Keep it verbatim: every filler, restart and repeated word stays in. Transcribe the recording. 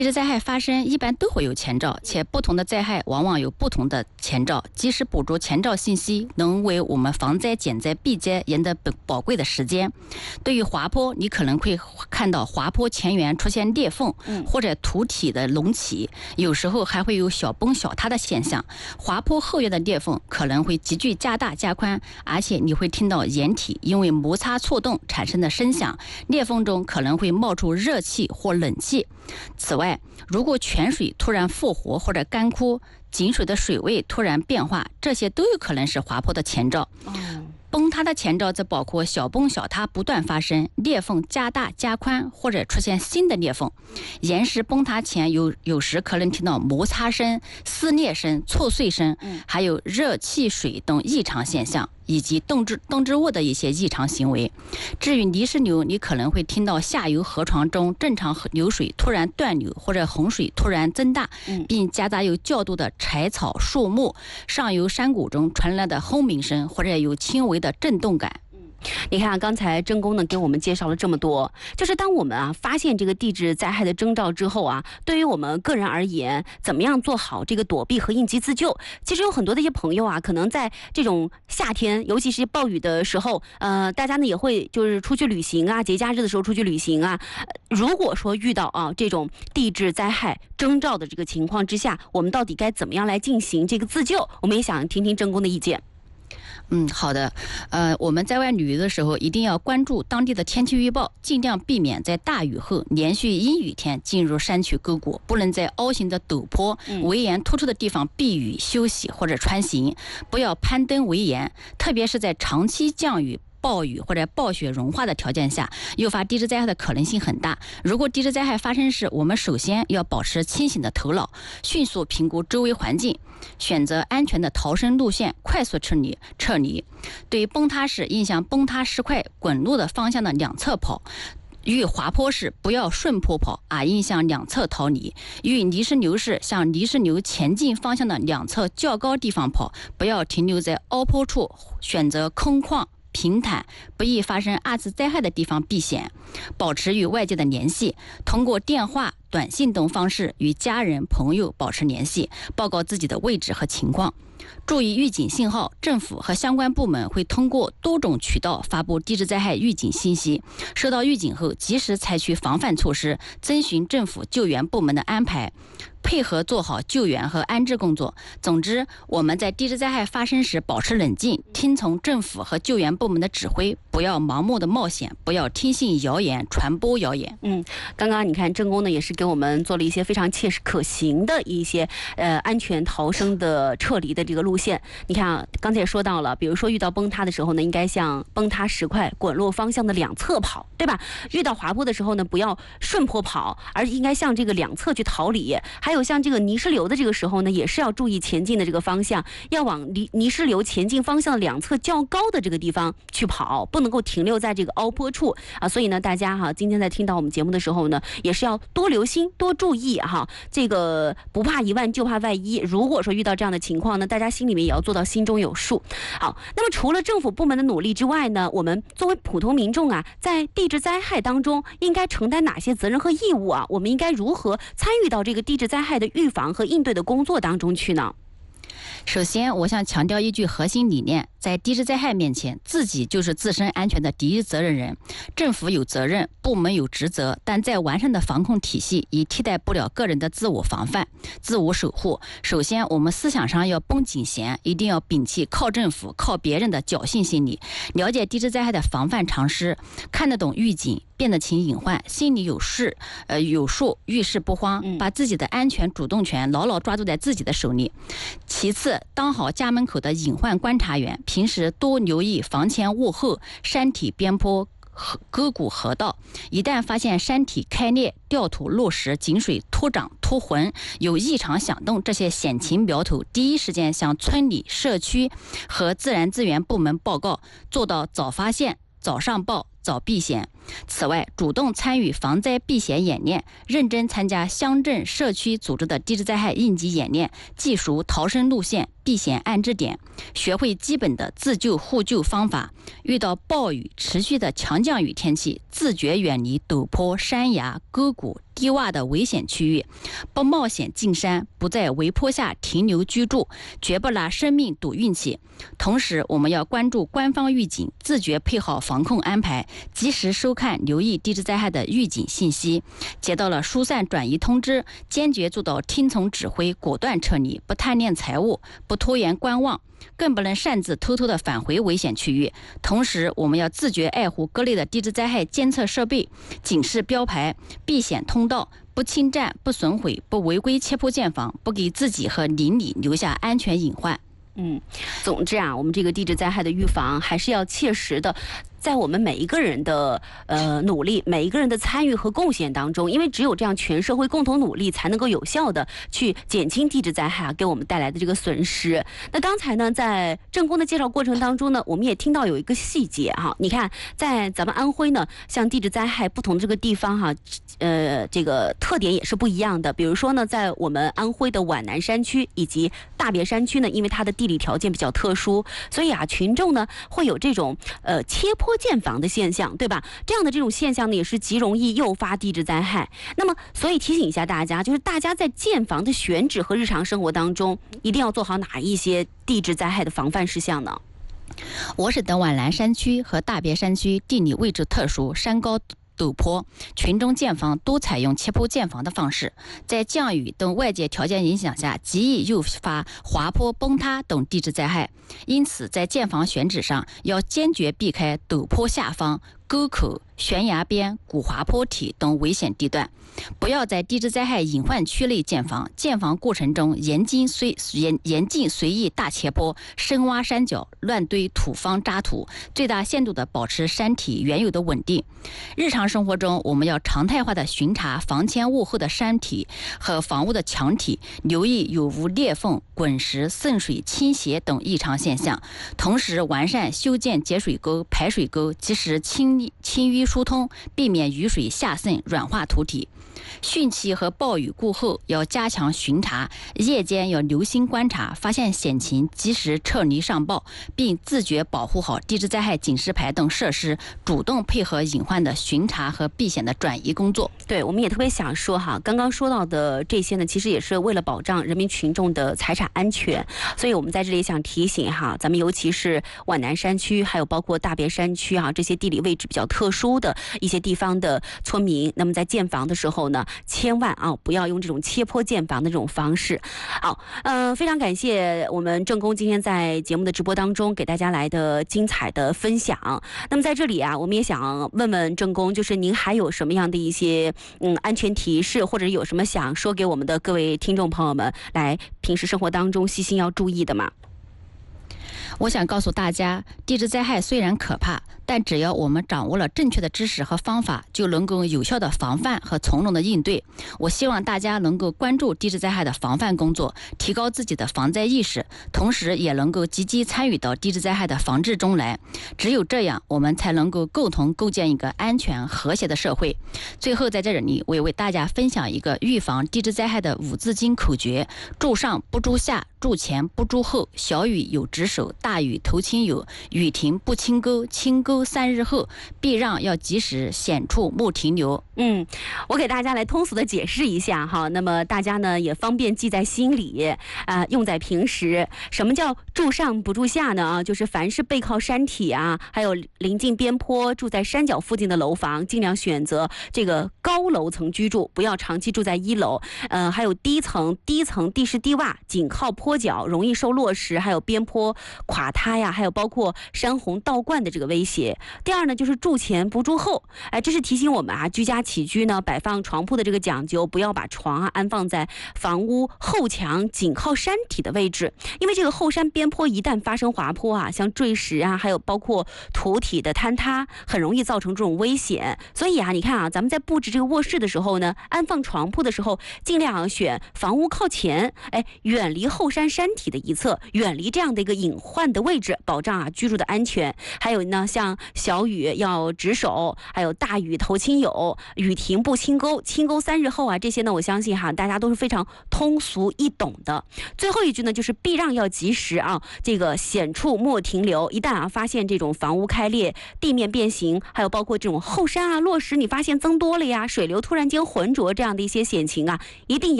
地质灾害发生一般都会有前兆，且不同的灾害往往有不同的前兆。及时捕捉前兆信息，能为我们防灾、减灾、避灾赢得宝贵的时间。对于滑坡，你可能会看到滑坡前缘出现裂缝，或者土体的隆起，有时候还会有小崩小塌的现象。滑坡后缘的裂缝可能会急剧加大加宽，而且你会听到岩体因为摩擦错动产生的声响，裂缝中可能会冒出热气或冷气。此外，如果泉水突然复活或者干枯，井水的水位突然变化，这些都有可能是滑坡的前兆。崩塌的前兆则包括小崩小塌不断发生，裂缝加大加宽，或者出现新的裂缝。岩石崩塌前有有时可能听到摩擦声、撕裂声、挫碎声，还有热气水等异常现象，以及动植动植物的一些异常行为。至于泥石流，你可能会听到下游河床中正常流水突然断流，或者洪水突然增大，并夹杂有较多的柴草树木，上游山谷中传来的轰鸣声，或者有轻微的震动感。 你看，刚才郑工呢给我们介绍了这么多，就是当我们啊发现这个地质灾害的征兆之后啊，对于我们个人而言，怎么样做好这个躲避和应急自救？其实有很多的一些朋友啊，可能在这种夏天，尤其是暴雨的时候，呃，大家呢也会就是出去旅行啊，节假日的时候出去旅行啊。如果说遇到啊这种地质灾害征兆的这个情况之下，我们到底该怎么样来进行这个自救？我们也想听听郑工的意见。 嗯，好的。呃，我们在外旅游的时候，一定要关注当地的天气预报，尽量避免在大雨后连续阴雨天进入山区沟谷，不能在凹形的陡坡、围岩突出的地方避雨休息或者穿行，不要攀登围岩，特别是在长期降雨、暴雨或者暴雪融化的条件下，诱发地质灾害的可能性很大。如果地质灾害发生时，我们首先要保持清醒的头脑，迅速评估周围环境，选择安全的逃生路线，快速撤离撤离。对于崩塌时，应向崩塌石块滚落的方向的两侧跑。遇滑坡时不要顺坡跑，而应向两侧逃离；遇泥石流时，向泥石流前进方向的两侧较高地方跑，不要停留在凹坡处，选择空旷平坦、不易发生二次灾害的地方避险，保持与外界的联系，通过电话、短信等方式与家人、朋友保持联系，报告自己的位置和情况。注意预警信号，政府和相关部门会通过多种渠道发布地质灾害预警信息。收到预警后，及时采取防范措施，遵循政府救援部门的安排，配合做好救援和安置工作。总之，我们在地质灾害发生时保持冷静，听从政府和救援部门的指挥，不要盲目的冒险，不要听信谣言、传播谣言。 嗯，刚刚你看郑工呢也是给我们做了一些非常切实可行的一些呃安全逃生的撤离的这个路线。你看啊，刚才也说到了，比如说遇到崩塌的时候呢，应该向崩塌石块滚落方向的两侧跑，对吧？遇到滑坡的时候呢，不要顺坡跑，而应该向这个两侧去逃离。还有像这个泥石流的这个时候呢，也是要注意前进的这个方向，要往泥泥石流前进方向的两侧较高的这个地方去跑，不能够停留在这个凹坡处啊。所以呢，大家哈，今天在听到我们节目的时候呢，也是要多留心、多注意哈。这个不怕一万就怕万一，如果说遇到这样的情况呢，大家心里面也要做到心中有数。好，那么除了政府部门的努力之外呢，我们作为普通民众啊，在地质灾害当中应该承担哪些责任和义务啊？我们应该如何参与到这个地质灾害的预防和应对的工作当中去呢？ 首先，我想强调一句核心理念，在地质灾害面前，自己就是自身安全的第一责任人。政府有责任，部门有职责，但在完善的防控体系已替代不了个人的自我防范、自我守护。首先，我们思想上要绷紧弦，一定要摒弃靠政府、靠别人的侥幸心理，了解地质灾害的防范常识，看得懂预警，辨得清隐患，心里有事，呃有数，遇事不慌，把自己的安全主动权牢牢抓住在自己的手里。其次，当好家门口的隐患观察员，平时多留意房前屋后、山体边坡、沟谷河道。一旦发现山体开裂、掉土落石、井水突涨突浑、有异常响动这些险情苗头，第一时间向村里、社区和自然资源部门报告，做到早发现、早上报、 早避险。此外，主动参与防灾避险演练，认真参加乡镇社区组织的地质灾害应急演练，记熟逃生路线、避险安置点，学会基本的自救互救方法。遇到暴雨、持续的强降雨天气，自觉远离陡坡、山崖、沟谷、低洼的危险区域，不冒险进山，不在围坡下停留居住，绝不拿生命赌运气。同时，我们要关注官方预警，自觉配好防控安排，及时收看、留意地质灾害的预警信息。接到了疏散转移通知，坚决做到听从指挥，果断撤离，不贪恋财物，不拖延观望，更不能擅自偷偷的返回危险区域。同时，我们要自觉爱护各类的地质灾害监测设备、警示标牌、避险通道，不侵占、不损毁、不违规切坡建房，不给自己和邻里留下安全隐患。 嗯，总之啊，我们这个地质灾害的预防还是要切实的。在我们每一个人的呃努力，每一个人的参与和贡献当中，因为只有这样全社会共同努力，才能够有效的去减轻地质灾害啊给我们带来的这个损失。那刚才呢，在郑工的介绍过程当中呢，我们也听到有一个细节哈，你看在咱们安徽呢，像地质灾害不同的这个地方哈，呃，这个特点也是不一样的。比如说呢，在我们安徽的皖南山区以及大别山区呢，因为它的地理条件比较特殊，所以啊，群众呢会有这种呃切坡建房的现象，对吧？这样的这种现象呢，也是极容易诱发地质灾害。那么，所以提醒一下大家，就是大家在建房的选址和日常生活当中，一定要做好哪一些地质灾害的防范事项呢？ 我省的皖南山区和大别山区地理位置特殊，山高陡坡，群众建房多采用切坡建房的方式，在降雨等外界条件影响下，极易诱发滑坡、崩塌等地质灾害。因此，在建房选址上要坚决避开陡坡下方、沟口、悬崖边、古滑坡体等危险地段，不要在地质灾害隐患区内建房。建房过程中严禁随严严禁随意大切坡、深挖山脚、乱堆土方渣土，最大限度的保持山体原有的稳定。日常生活中，我们要常态化的巡查房前屋后的山体和房屋的墙体，留意有无裂缝、滚石、渗水、倾斜等异常现象。同时，完善修建节水沟、排水沟，及时清清淤疏通，避免雨水下渗软化土体。汛期和暴雨过后要加强巡查，夜间要留心观察，发现险情及时撤离上报，并自觉保护好地质灾害警示牌等设施，主动配合隐患的巡查和避险的转移工作。 对，我们也特别想说哈，刚刚说到的这些呢，其实也是为了保障人民群众的财产安全，所以我们在这里想提醒哈，咱们尤其是皖南山区，还有包括大别山区啊，这些地理位置比较特殊的一些地方的村民，那么在建房的时候呢，千万啊不要用这种切坡建房的这种方式。好，呃，非常感谢我们郑工今天在节目的直播当中给大家来的精彩的分享。那么在这里啊，我们也想问问郑工，就是您还有什么样的一些嗯安全提示，或者有什么想说给我们的各位听众朋友们，来平时生活当中细心要注意的吗？ 我想告诉大家，地质灾害虽然可怕，但只要我们掌握了正确的知识和方法，就能够有效的防范和从容的应对。我希望大家能够关注地质灾害的防范工作，提高自己的防灾意识，同时也能够积极参与到地质灾害的防治中来。只有这样，我们才能够共同构建一个安全和谐的社会。最后在这里，我也为大家分享一个预防地质灾害的五字经口诀：住上不住下，住前不住后，小雨有值守，大雨头亲有，雨停不清沟，清沟三日后，避让要及时，险处莫停留。 嗯，我给大家来通俗的解释一下哈，那么大家呢也方便记在心里啊、呃，用在平时。什么叫住上不住下呢？啊，就是凡是背靠山体啊，还有临近边坡、住在山脚附近的楼房，尽量选择这个高楼层居住，不要长期住在一楼。呃，还有低层、低层地势低洼，紧靠坡脚，容易受落石，还有边坡垮塌呀，还有包括山洪倒灌的这个威胁。第二呢，就是住前不住后，哎，这是提醒我们啊，居家起居呢，摆放床铺的这个讲究，不要把床啊安放在房屋后墙紧靠山体的位置，因为这个后山边坡一旦发生滑坡啊，像坠石啊，还有包括土体的坍塌，很容易造成这种危险。所以啊，你看啊，咱们在布置这个卧室的时候呢，安放床铺的时候，尽量选房屋靠前，哎，远离后山山体的一侧，远离这样的一个隐患的位置，保障啊居住的安全。还有呢，像小雨要值守，还有大雨投亲友，雨停不清沟，清沟三日后啊，这些呢，我相信哈，大家都是非常通俗易懂的。最后一句呢，就是避让要及时啊，这个险处莫停留。一旦啊发现这种房屋开裂、地面变形，还有包括这种后山啊落石，你发现增多了呀，水流突然间浑浊这样的一些险情啊，一定要